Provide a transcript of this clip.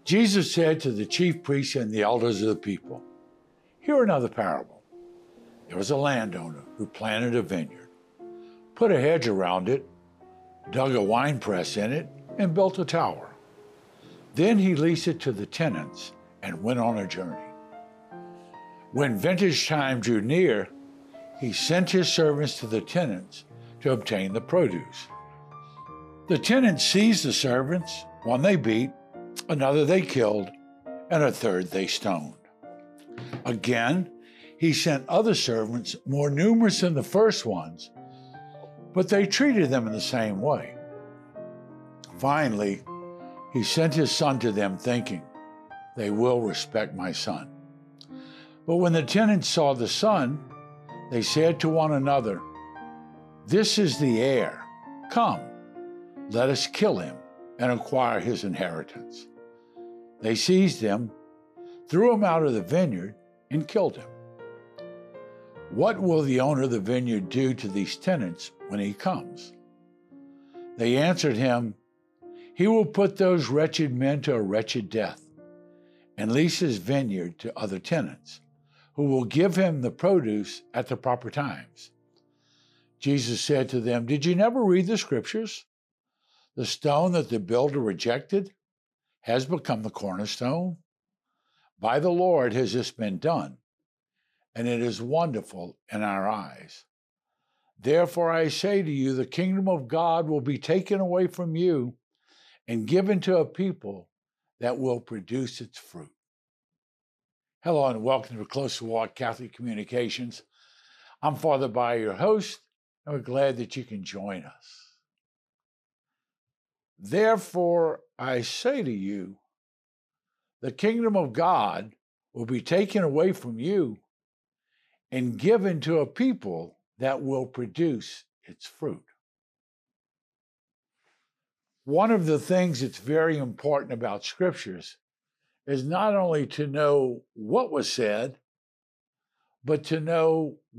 Jesus said to the chief priests and the elders of the people, "Hear another parable. There was a landowner who planted a vineyard, put a hedge around it, dug a winepress in it, and built a tower. Then he leased it to the tenants and went on a journey. When vintage time drew near, he sent his servants to the tenants to obtain the produce. The tenants seized the servants, one they beat, another they killed, and a third they stoned. Again, he sent other servants more numerous than the first ones, but they treated them in the same way. Finally, he sent his son to them thinking, 'They will respect my son.' But when the tenants saw the son, they said to one another, 'This is the heir. Come, let us kill him and acquire his inheritance.' They seized him, threw him out of the vineyard, and killed him. What will the owner of the vineyard do to these tenants when he comes?" They answered him, "He will put those wretched men to a wretched death and lease his vineyard to other tenants, who will give him the produce at the proper times." Jesus said to them, "Did you never read the scriptures? The stone that the builder rejected has become the cornerstone. By the Lord has this been done, and it is wonderful in our eyes. Therefore I say to you, the kingdom of God will be taken away from you and given to a people that will produce its fruit." Hello and welcome to Closer Walk Catholic Communications. I'm Father Bayer, your host, and we're glad that you can join us. Therefore I say to you, the kingdom of God will be taken away from you and given to a people that will produce its fruit. One of the things that's very important about scriptures is not only to know what was said, but to know